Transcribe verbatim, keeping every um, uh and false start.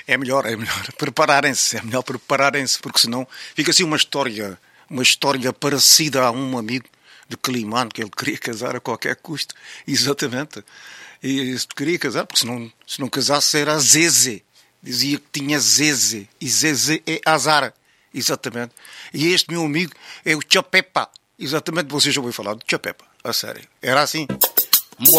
É melhor, é melhor prepararem-se, é melhor prepararem-se, porque senão fica assim uma história, uma história parecida a um amigo de Climano, que ele queria casar a qualquer custo, exatamente, e queria casar, porque se não, se não casasse era Zeze, dizia que tinha Zeze, e Zeze é azar, exatamente, e este meu amigo é o Chapepa, exatamente, vocês já ouviram falar do Chapepa, a sério, era assim.